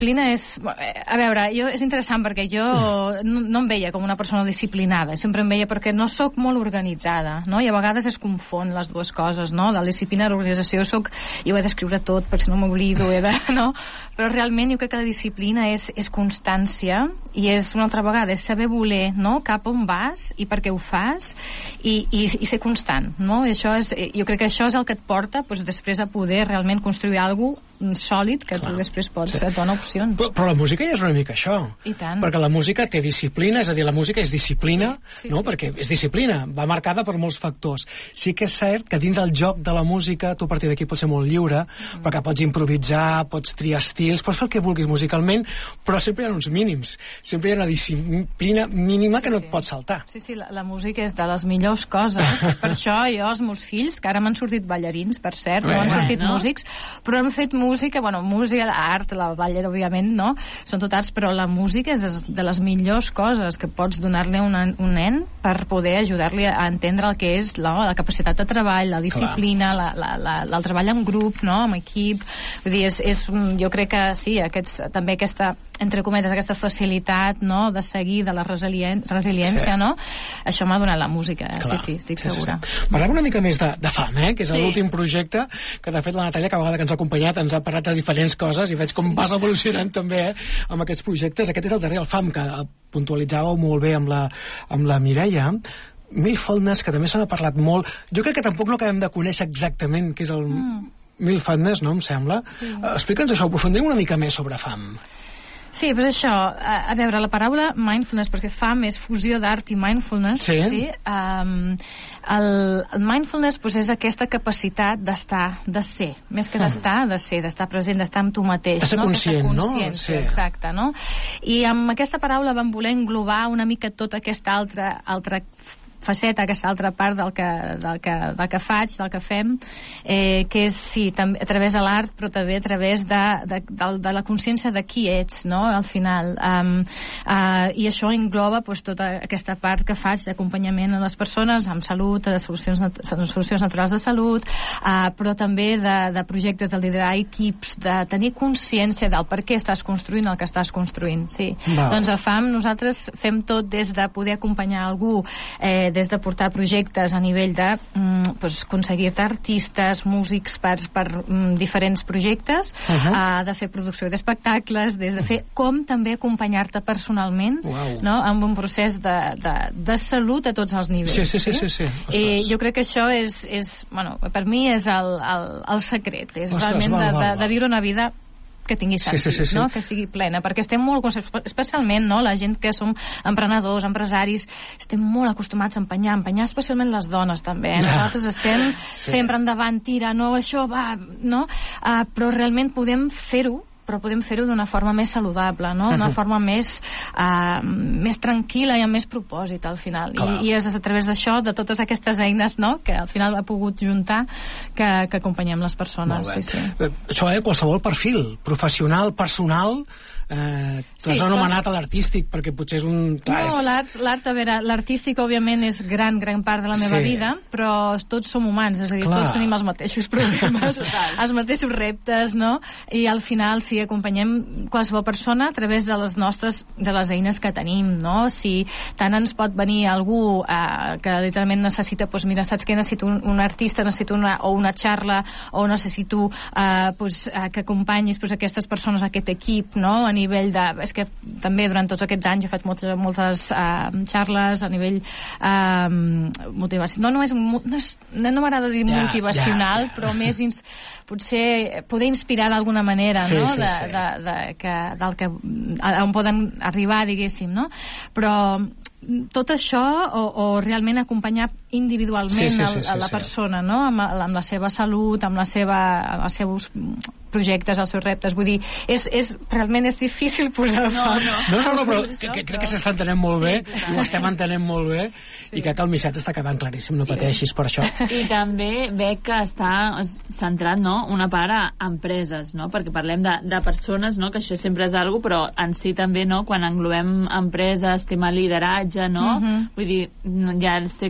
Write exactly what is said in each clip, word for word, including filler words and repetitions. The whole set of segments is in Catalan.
Disciplina és... A veure, jo, és interessant perquè jo no, no em veia com una persona disciplinada, sempre em veia perquè no sóc molt organitzada, no? I a vegades es confon les dues coses, no? De la disciplina i l'organització soc... Jo he d'escriure tot, perquè si no m'oblido, he de... No? Però realment jo crec que la disciplina és, és constància i és, una altra vegada, és saber voler, no? Cap on vas i per què ho fas i, i, i ser constant, no? I això és, jo crec que això és el que et porta doncs, després a poder realment construir alguna cosa sòlid que Clar. Tu després pots, sí. Et dona opcions. Però, però la música ja és una mica això. I tant. Perquè la música té disciplina, és a dir, la música és disciplina, sí, sí, no? Sí. Perquè és disciplina, va marcada per molts factors. Sí que és cert que dins el joc de la música tu a partir d'aquí pots ser molt lliure, mm. perquè pots improvisar, pots triar estils, pots fer el que vulguis musicalment, però sempre hi ha uns mínims. Sempre hi ha una disciplina mínima sí, que no sí. et pots saltar. Sí, sí, la, la música és de les millors coses. Per això jo, els meus fills, que ara m'han sortit ballarins, per cert, no han sortit no? músics, però han fet música, bueno, música, art, la balla, òbviament, no? Són tot arts, però la música és de les millors coses que pots donar-li a un, un nen per poder ajudar-li a entendre el que és la, la capacitat de treball, la disciplina, la, la, la, la, el treball en grup, no? En equip. Vull dir, és, és, jo crec que sí, aquests, també aquesta, entre cometes, aquesta facilitat, no?, de seguir, de la resiliència, resiliència sí. no? Això m'ha donat la música, eh? sí, sí, estic sí, segura. Sí, sí. Parlem una mica més de, de Fam, eh? Que és sí. l'últim projecte que, de fet, la Natàlia, cada vegada que ens ha acompanyat, ens ha parlat de diferents coses i veig com sí. vas evolucionant també eh, amb aquests projectes. Aquest és el darrer, el Fam, que puntualitzàveu molt bé amb la, amb la Mireia. Milfulness, que també se n'ha parlat molt. Jo crec que tampoc no acabem de conèixer exactament què és el mm. Milfulness, no em sembla? Sí. Uh, Explica'ns això, aprofundim una mica més sobre Fam. Sí, però això, a, a veure, la paraula mindfulness, perquè Fam és fusió d'art i mindfulness, sí, sí? Um, el, el mindfulness pues, és aquesta capacitat d'estar, de ser, més que d'estar, de ser, d'estar present, d'estar amb tu mateix. De ser no? conscient, no? Sí. Exacte, no? I amb aquesta paraula vam voler englobar una mica tota aquesta altra, altra faceta, aquesta altra part del que, del que, del que faig, del que fem, eh, que és, sí, també, a través de l'art, però també a través de, de, de, de la consciència de qui ets, no?, al final. Um, uh, I això engloba pues, tota aquesta part que faig d'acompanyament a les persones amb salut, de solucions, solucions naturals de salut, uh, però també de, de projectes de liderar equips, de tenir consciència del per què estàs construint el que estàs construint, sí. Wow. Doncs a Fam nosaltres fem tot des de poder acompanyar algú eh, des de portar projectes a nivell de mm, pues, aconseguir-te artistes, músics per, per mm, diferents projectes, uh -huh. uh, de fer producció d'espectacles, des de fer com també acompanyar-te personalment, wow. no? Amb un procés de, de, de salut a tots els nivells. Sí, sí, sí. sí, sí. I jo crec que això és, és bueno, per mi és el, el, el secret, és Ostres, realment val, de, val, de, val. de viure una vida que tingui sentit, sí, sí, sí, sí. no? Que sigui plena, perquè estem molt, especialment no? La gent que som emprenedors, empresaris, estem molt acostumats a empenyar, empenyar especialment les dones també, eh? Nosaltres estem sí. sempre endavant, tira, no, això va, no? Uh, però realment podem fer-ho però podem fer-ho d'una forma més saludable, no? D'una forma més, uh, més tranquil·la i amb més propòsit, al final. I, I és a través d'això, de totes aquestes eines, no?, que al final ha pogut juntar, que, que acompanyem les persones. Sí, sí. Això, eh, qualsevol perfil, professional, personal, eh, t'has sí, anomenat a l'artístic, perquè potser és un... Clar, no, és... l'art, a veure, l'artístic, òbviament, és gran, gran part de la meva sí. vida, però tots som humans, és a dir, Clar. tots tenim els mateixos problemes, els mateixos reptes, no? I al final, sí, acompanyem qualsevol persona a través de les nostres, de les eines que tenim, no? Si tant ens pot venir algú eh, que literalment necessita, doncs mira, saps què? Necessito un, un artista, necessito una, o una xarra, o necessito eh, doncs, eh, que acompanyis doncs, aquestes persones, aquest equip, no? A nivell de... És que també durant tots aquests anys he fet moltes, moltes eh, xarles a nivell eh, motivació. No, no, és, no, és, no m'agrada dir ja, motivacional, ja, ja. però més ins, potser poder inspirar d'alguna manera, sí, no? Sí, de, sí. de, de, que, del que, on poden arribar, diguéssim, no? Però tot això, o, o realment acompanyar individualment sí, sí, sí, sí, a la persona, no? Amb, amb la seva salut, amb la seva, amb els seus projectes, els seus reptes, vull dir, és, és, realment és difícil posar no, no. no, no, no, però que, que, crec que s'està entenent molt bé, sí, ho estem entenent molt bé, sí. I crec que el missatge està quedant claríssim, no sí. pateixis per això. I també veig que està centrat, no?, una part a empreses, no?, perquè parlem de, de persones, no?, que això sempre és algo, però en si també, no?, quan englobem empreses, tema lideratge, no?, uh-huh. vull dir, ja sé que la paraula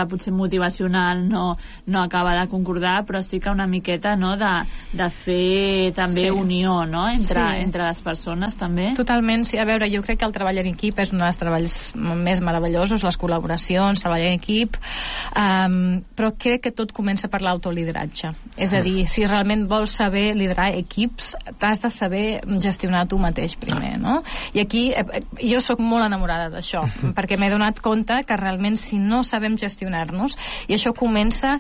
potser motivacional no, no acaba de concordar, però sí que una miqueta, no, de, de fer també sí. unió, no?, entre, sí. entre les persones també. Totalment, sí. A veure, jo crec que el treball en equip és un dels treballs més meravellosos, les col·laboracions, treballar en equip, um, però crec que tot comença per l'autolideratge. És a dir, si realment vols saber liderar equips, t'has de saber gestionar tu mateix primer, no? I aquí eh, jo sóc molt enamorada d'això, perquè m'he donat compte que realment si no sabem gestionar-nos, i això comença,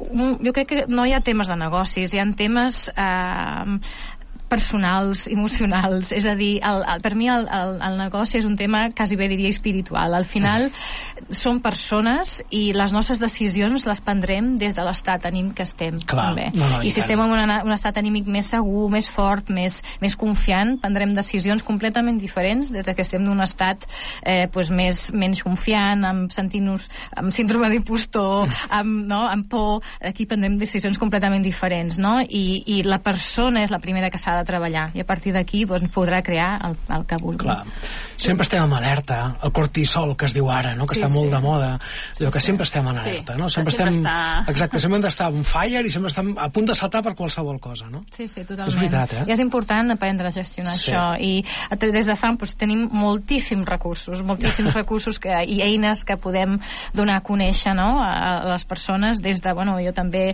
jo crec que no hi ha temes de negocis, hi ha temes eh, personals, emocionals, és a dir, el, el, per mi el, el, el negoci és un tema quasi bé diria espiritual. Al final som persones i les nostres decisions les prendrem des de l'estat anímic que estem. Clar, també. No, no, I si estem en un, un estat anímic més segur, més fort, més, més confiant, prendrem decisions completament diferents des de que estem en un estat eh, pues més, menys confiant, amb sentint-nos amb síndrome d'impostor, amb, no, amb por. Aquí prendrem decisions completament diferents, no? I, i la persona és la primera que s'ha de treballar i a partir d'aquí doncs, podrà crear el, el que vulgui. Clar. Sempre estem en alerta, el cortisol que es diu ara, no? Que sí, està molt sí. de moda, sí, allò que sí. sempre estem en alerta, sí. no? Sempre, sempre estem està... exacte, sempre hem d'estar on fire i sempre estem a punt de saltar per qualsevol cosa, no? Sí, sí, totalment. És veritat, eh? I és important aprendre a gestionar sí. això i des de fa doncs, tenim moltíssims recursos, moltíssims recursos que, i eines que podem donar a conèixer, no? a, a les persones des de, bueno, jo també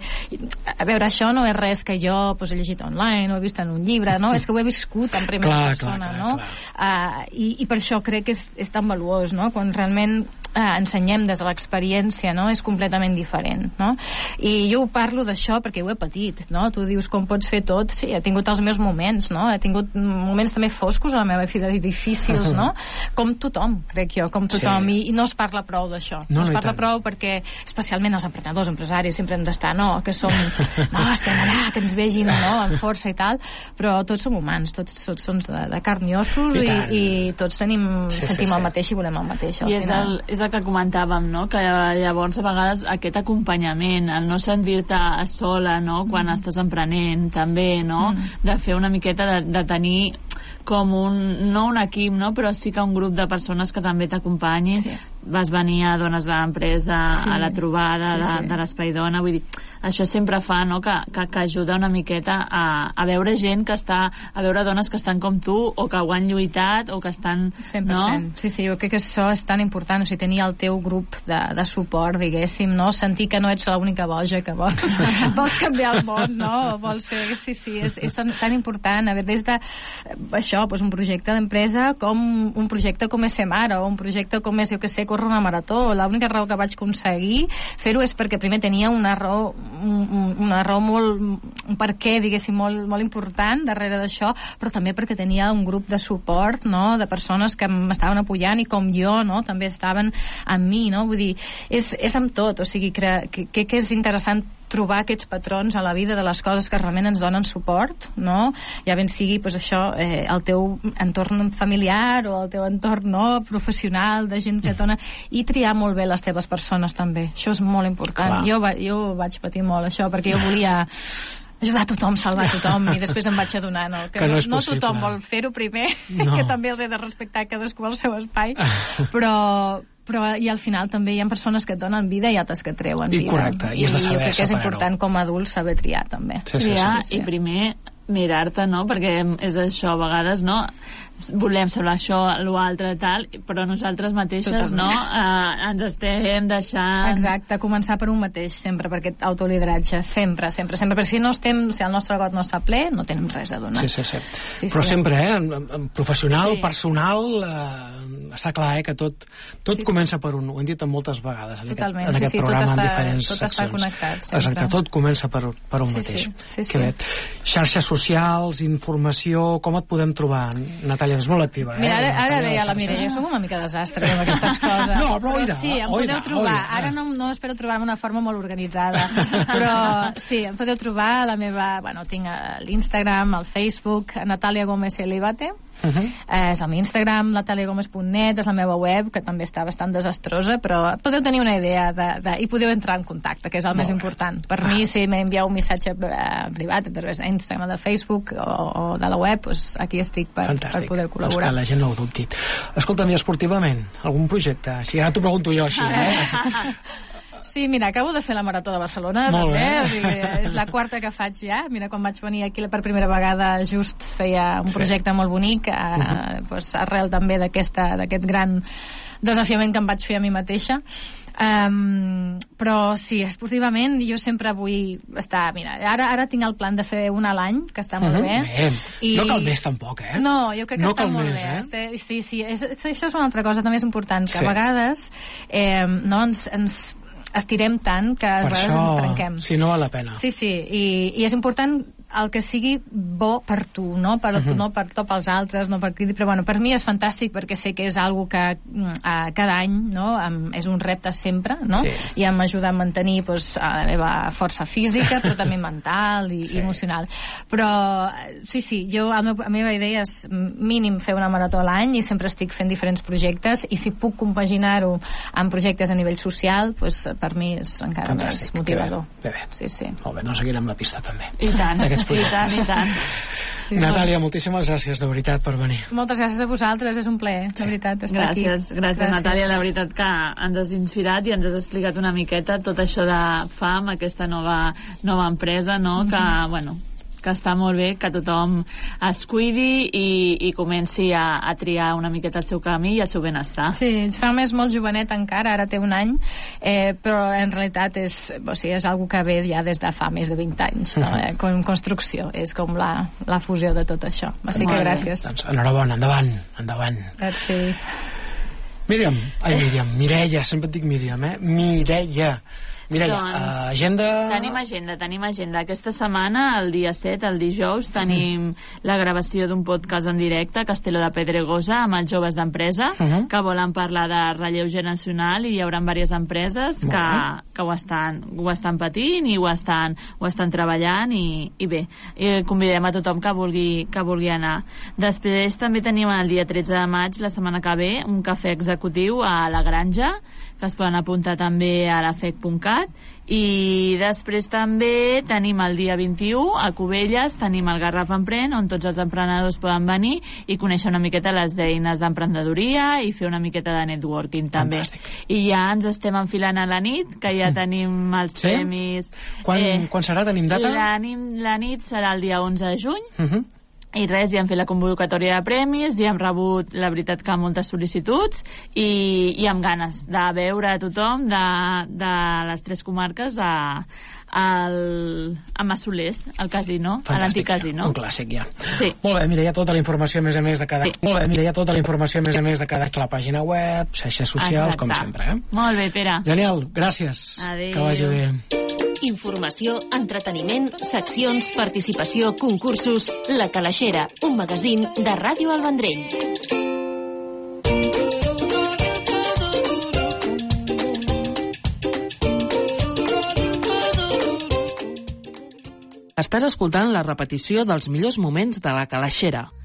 a veure, això no és res que jo doncs, he llegit online o he vist en un llibre, no? És que ho he viscut en primera clar, persona, clar, clar, no? Clar. Uh, i, I per això crec que és, és tan valuós, no? Quan realment uh, ensenyem des de l'experiència, no? És completament diferent, no? I jo ho parlo d'això perquè ho he patit, no? Tu dius com pots fer tot, sí, he tingut els meus moments, no? He tingut moments també foscos a la meva vida, difícils, no? Com tothom, crec jo, com tothom, sí. I, i no es parla prou d'això, no, no es parla prou perquè, especialment els emprenedors, empresaris, sempre hem d'estar, no? Que som, no, estem allà, que ens vegin, no? Amb força i tal, però tots som humans, tots, tots som de, de carn i ossos i, i, i tots tenim, sí, sentim sí, sí. el mateix i volem el mateix. I és el, és el que comentàvem, no? Que llavors a vegades aquest acompanyament, el no sentir-te sola, no? Quan mm. estàs emprenent, també, no? Mm. De fer una miqueta de, de tenir com un, no un equip, no? Però sí que un grup de persones que també t'acompanyin. Sí. Vas venir a Dones de l'Empresa, sí. a la trobada sí, sí. de, de l'Espai Dona, vull dir, això sempre fa, no?, que, que, que ajuda una miqueta a, a veure gent que està, a veure dones que estan com tu, o que ho han lluitat, o que estan, cent per cent. No? Sí, sí, jo crec que això és tan important, o sigui, tenir el teu grup de, de suport, diguéssim, no? Sentir que no ets l'única boja que vols, vols canviar el món, no? O vols fer... Sí, sí, és, és tan important, a veure, des de això, doncs un projecte d'empresa com un projecte com és Semara, o un projecte com és, jo que sé, córrer una marató. L'única raó que vaig aconseguir fer-ho és perquè primer tenia una raó, un, una raó molt, un per què, diguéssim, molt, molt important darrere d'això, però també perquè tenia un grup de suport, no?, de persones que m'estaven apoyant i com jo, no?, també estaven amb mi, no? Vull dir, és, és amb tot, o sigui, crec que, que, que és interessant trobar aquests patrons a la vida de les coses que realment ens donen suport, no? Ja ben sigui, doncs això, eh, el teu entorn familiar o el teu entorn, no?, professional, de gent que et dona... I triar molt bé les teves persones, també. Això és molt important. Jo, va, jo vaig patir molt, això, perquè jo volia ajudar a tothom, salvar a tothom, i després em vaig adonar, no? Que, que no, no, no tothom vol fer-ho primer, no. Que també els he de respectar cadascú al seu espai, però... però i al final també hi ha persones que et donen vida i altres que et treuen vida. I correcte, i has de saber jo crec que és important com a adult saber triar també. Sí, sí, triar sí, sí, sí. I primer mirar-te, no? Perquè és això, a vegades, no? Volem saber això, l'altre, tal, però nosaltres mateixes, totalment. No? Eh, ens estem deixant... Exacte, començar per un mateix, sempre, per aquest autolideratge, sempre, sempre, sempre, perquè si no estem, si el nostre got no està ple, no tenim res a donar. Sí, sí, sí. sí però sí. Sempre, eh? En, en professional, sí. personal, eh, està clar, eh? Que tot, tot sí, comença sí. per un... Ho hem dit moltes vegades en totalment, aquest, en aquest sí, sí, programa, està, en diferents tot seccions. Està connectat, sempre. Exacte, tot comença per, per un sí, mateix. Sí, sí, que sí. bé. Xarxes socials, informació, com et podem trobar? Natàlia, és molt activa, eh? Mira, ara, ara deia la Mireia, som una mica desastre amb aquestes coses. No, però oida, però sí, em oida, podeu trobar. oida. Ara no, no espero trobar-me d'una forma molt organitzada, però sí, em podeu trobar a la meva... Bueno, tinc l'Instagram, el Facebook, Natàlia Gómez Elibate. Uh -huh. eh, és el meu Instagram, natàlia gómez punt net, és la meva web, que també està bastant desastrosa, però podeu tenir una idea de, de, i podeu entrar en contacte, que és el molt més bé. Important. Per ah. mi, si m'envieu un missatge eh, privat a través d'Instagram, de Facebook o, o de la web, doncs aquí estic per, per poder col·laborar. Doncs que la gent no ho dubti. Escolta'm, i esportivament, algun projecte? Si ara t'ho pregunto jo així, eh? Sí, mira, acabo de fer la Marató de Barcelona, Molt també. bé. O sigui, és la quarta que faig ja. Mira, quan vaig venir aquí per primera vegada, just feia un projecte sí. molt bonic, eh, uh-huh. pues, arrel també d'aquest gran desafiament que em vaig fer a mi mateixa. Um, però sí, esportivament jo sempre vull estar, mira, ara, ara tinc el plan de fer un a l'any, que està molt uh-huh. bé. bé. I... No cal més tampoc, eh? No, jo crec que no està molt més, bé. Eh? Sí, sí, és, això és una altra cosa també és important, que sí. a vegades eh, no, ens, ens estirem tant que a per vegades això, ens trenquem. Sí, no val la pena. Sí, sí, i, i és important el que sigui bo per tu, no per, uh-huh. no per tot els altres, no per crític, però bueno, per mi és fantàstic perquè sé que és algo que uh, cada any no, um, és un repte sempre, no? Sí. I em ajuda a mantenir pues, la meva força física, però també mental i, sí. i emocional. Però sí, sí, jo, la meva, la meva idea és mínim fer una marató a l'any i sempre estic fent diferents projectes i si puc compaginar-ho amb projectes a nivell social, pues, per mi és encara fantàstic. Més motivador. Bé, bé. Sí, sí. Molt bé, no seguirem la pista també. I tant. I tant, i tant. Sí, Natàlia, moltíssimes gràcies, de veritat, per venir. Moltes gràcies a vosaltres, és un plaer, de veritat, estar gràcies, aquí. Gràcies, gràcies, Natàlia, de veritat que ens has inspirat i ens has explicat una miqueta tot això de F A M, aquesta nova, nova empresa, no?, mm-hmm. que, bueno, que està molt bé, que tothom es cuidi i, i comenci a, a triar una miqueta el seu camí i el seu benestar. Sí, F A M és molt jovenet encara, ara té un any, eh, però en realitat és, o sigui, és algo que ve ja des de fa més de vint anys, no? eh, com construcció, és com la, la fusió de tot això. Així que gràcies. Doncs enhorabona, endavant, endavant. Merci. Míriam, ai Míriam, Mireia, sempre et dic Míriam, eh? Mireia. Mireia, doncs, uh, agenda... Tenim agenda, tenim agenda. Aquesta setmana, el dia set, el dijous, tenim uh-huh. la gravació d'un podcast en directe a Castelló de Pedregosa amb els joves d'empresa uh-huh. que volen parlar de relleu generacional i hi haurà diverses empreses que, que ho, estan, ho estan patint i ho estan, ho estan treballant i, i bé, i convidem a tothom que vulgui, que vulgui anar. Després també tenim el dia tretze de maig, la setmana que ve, un cafè executiu a la Granja, que es poden apuntar també a la f e c punt cat, i després també tenim el dia vint-i-u a Cubelles, tenim el Garraf Empren, on tots els emprenedors poden venir i conèixer una miqueta les eines d'emprenedoria i fer una miqueta de networking també. Fantàstic. I ja ens estem enfilant a la nit, que ja tenim els sí? premis. Quan, eh, quan serà? Tenim data? La, la nit serà el dia onze de juny. Uh-huh. I res, ja hem fet la convocatòria de premis, ja hem rebut, la veritat, que moltes sol·licituds i, i amb ganes de veure a tothom de, de les tres comarques a, al, a Massolers, al casino, fantàstic, a l'antic casino. Un clàssic, ja. Sí. Molt bé, mira, hi ha tota la informació a més a més de cada... Sí. Molt bé, mira, hi ha tota la informació a més a més de cada a la pàgina web, xarxes socials, exacte. Com sempre, eh? Molt bé, Pere. Genial, gràcies. Adéu. Que vagi bé. Informació, entreteniment, seccions, participació, concursos... La Calaixera, un magazín de Ràdio El Vendrell. Estàs escoltant la repetició dels millors moments de La Calaixera.